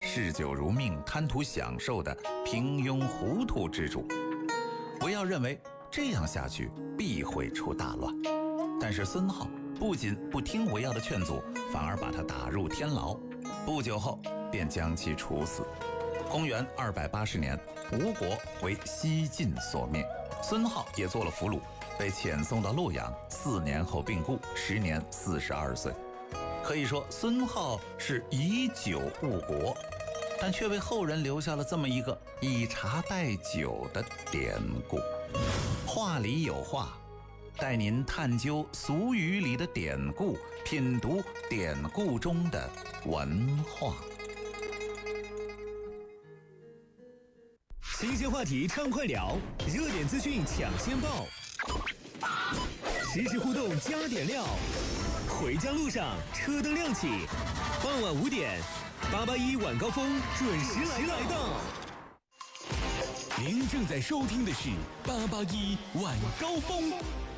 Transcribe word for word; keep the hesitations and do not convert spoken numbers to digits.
嗜酒如命、贪图享受的平庸糊涂之主。韦耀认为这样下去必会出大乱，但是孙皓不仅不听韦耀的劝阻，反而把他打入天牢，不久后便将其处死。公元二百八十年，吴国为西晋所灭，孙皓也做了俘虏，被遣送到洛阳，四年后病故，时年四十二岁。可以说孙皓是以酒误国，但却为后人留下了这么一个以茶代酒的典故。话里有话，带您探究俗语里的典故，品读典故中的文化。 新鲜话题畅快聊，热点资讯抢先报，实时互动加点料。回家路上车灯亮起，傍晚五点，八八一晚高峰准时来到。您正在收听的是八八一晚高峰。